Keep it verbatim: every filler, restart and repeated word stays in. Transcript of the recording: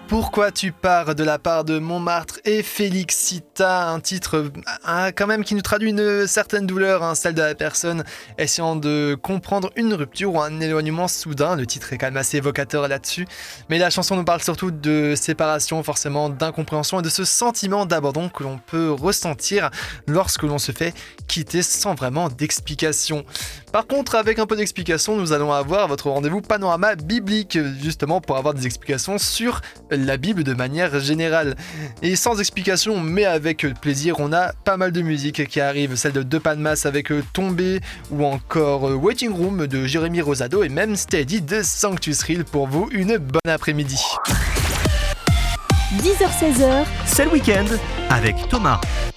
Pourquoi tu pars de la part de Montmartre et Félixita, un titre hein, quand même qui nous traduit une certaine douleur, hein, celle de la personne essayant de comprendre une rupture ou un éloignement soudain. Le titre est quand même assez évocateur là-dessus, mais la chanson nous parle surtout de séparation, forcément d'incompréhension et de ce sentiment d'abandon que l'on peut ressentir lorsque l'on se fait quitter sans vraiment d'explication. Par contre, avec un peu d'explication, nous allons avoir votre rendez-vous panorama biblique, justement pour avoir des explications sur la Bible de manière générale. Et sans explication, mais avec plaisir, on a pas mal de musique qui arrive, celle de De Palmas avec Tombé, ou encore Waiting Room de Jérémy Rosado, et même Steady de Sanctus Hill pour vous. Une bonne après-midi. dix heures seize heures, c'est le week-end avec Thomas.